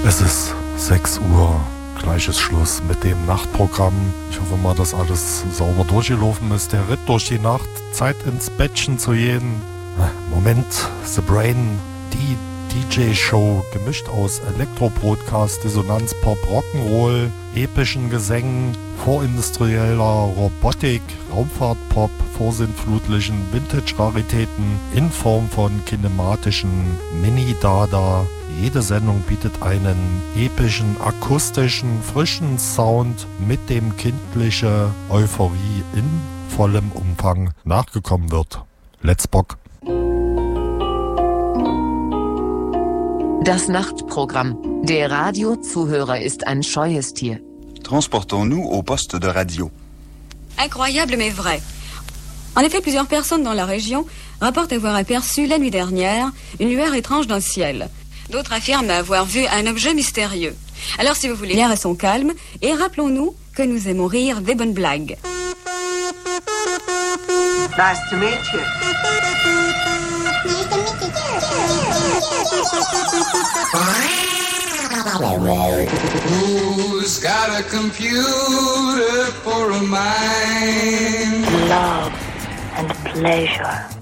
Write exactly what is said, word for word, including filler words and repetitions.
Es ist sechs Uhr, gleiches Schluss mit dem Nachtprogramm. Ich hoffe mal, dass alles sauber durchgelaufen ist. Der Ritt durch die Nacht, Zeit ins Bettchen zu gehen. Moment, The Brain, die D J-Show, gemischt aus Elektro-Broadcast, Dissonanz, Pop, Rock'n'Roll, epischen Gesängen, vorindustrieller Robotik, Raumfahrt-Pop, vorsintflutlichen Vintage-Raritäten in Form von kinematischen Mini-Dada. Jede Sendung bietet einen epischen, akustischen, frischen Sound, mit dem kindliche Euphorie in vollem Umfang nachgekommen wird. Let's Bock! Das Nachtprogramm. Der Radiozuhörer ist ein scheues Tier. Transportons-nous au poste de radio. Incroyable mais vrai. En effet, plusieurs personnes dans la région rapportent avoir aperçu la nuit dernière une lueur étrange dans le ciel. D'autres affirment avoir vu un objet mystérieux. Alors si vous voulez, l'air est son calme et rappelons-nous que nous aimons rire des bonnes blagues. Nice to meet you. Nice to meet you too. Who's got a computer for a mind? Love and pleasure.